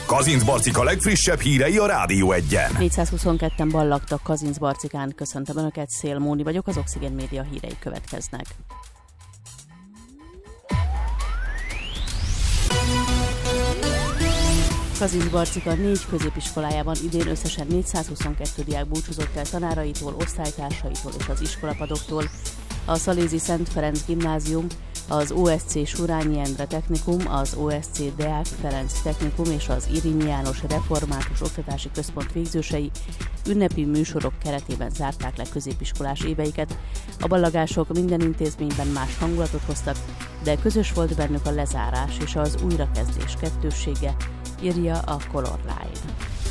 Kazincbarcika legfrissebb hírei a Rádió Egyen. 422-en ballagtak Kazincbarcikán. Köszöntöm Önöket, Szél Móni vagyok, az Oxigén Média hírei következnek. Kazincbarcika 4 középiskolájában idén összesen 422 diák búcsúzott el tanáraitól, osztálytársaitól és az iskolapadoktól. A Szalézi Szent Ferenc Gimnázium, az OSC Surányi Endre Technikum, az OSC Deák Ferenc Technikum és az Irényi János Református Oktatási Központ végzősei ünnepi műsorok keretében zárták le középiskolás éveiket. A ballagások minden intézményben más hangulatot hoztak, de közös volt bennük a lezárás és az újrakezdés kettőssége, írja a Color Line.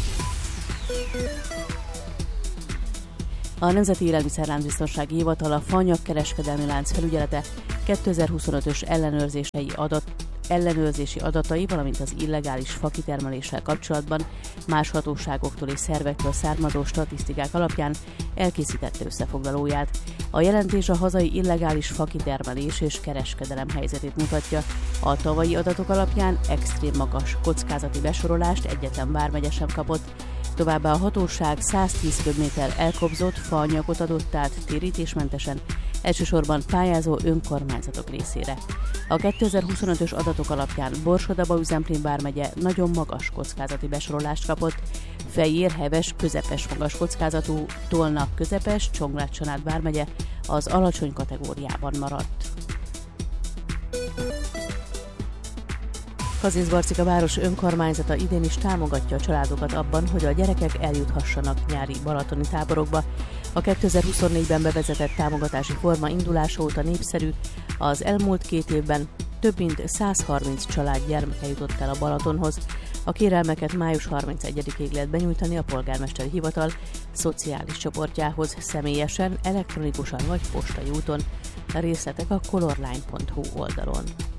A Nemzeti Élelmiszerláncbiztonsági Hivatal a faanyag kereskedelmi lánc felügyelete 2025-ös ellenőrzési adatai, valamint az illegális fakitermeléssel kapcsolatban más hatóságoktól és szervektől származó statisztikák alapján elkészítette összefoglalóját. A jelentés a hazai illegális fakitermelés és kereskedelem helyzetét mutatja. A tavalyi adatok alapján extrém magas kockázati besorolást egyetlen vármegye sem kapott. Továbbá a hatóság 110 köbméter elkobzott faanyagot adott át térítésmentesen, elsősorban pályázó önkormányzatok részére. A 2025-ös adatok alapján Borsod-Abaúj-Zemplén vármegye nagyon magas kockázati besorolást kapott, Fejér, Heves, közepes magas kockázatú, Tolna közepes, Csongrád-Csanád vármegye az alacsony kategóriában maradt. Kazincbarcika város önkormányzata idén is támogatja a családokat abban, hogy a gyerekek eljuthassanak nyári balatoni táborokba. A 2024-ben bevezetett támogatási forma indulása óta népszerű, az elmúlt 2 évben több mint 130 család gyermeke jutott el a Balatonhoz. A kérelmeket május 31-ig lehet benyújtani a polgármesteri hivatal szociális csoportjához személyesen, elektronikusan vagy postai úton. A részletek a colorline.hu oldalon.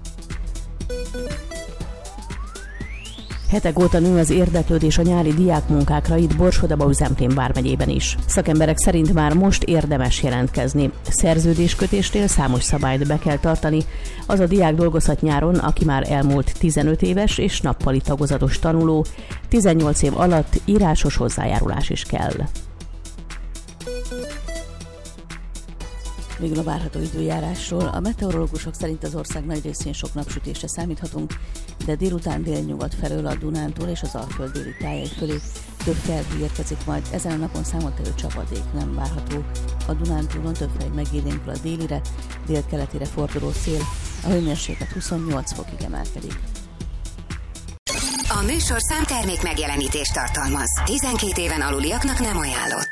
Hetek óta nő az érdeklődés a nyári diákmunkákra itt Borsod-Abaúj-Zemplén vármegyében is. Szakemberek szerint már most érdemes jelentkezni. Szerződéskötésnél számos szabályt be kell tartani. Az a diák dolgozhat nyáron, aki már elmúlt 15 éves és nappali tagozatos tanuló. 18 év alatt írásos hozzájárulás is kell. Végül a várható időjárásról. A meteorológusok szerint az ország nagy részén sok napsütésre számíthatunk, de délután délnyugat felől a Dunántúl és az Alföld déli tájai fölé több felhő érkezik, majd ezen a napon számottevő csapadék nem várható. A Dunántúlon több hely megélénkül a délire, délkeletire forduló szél, a hőmérséklet 28 fokig emelkedik. A műsorszám termék megjelenítést tartalmaz. 12 éven aluliaknak nem ajánlott.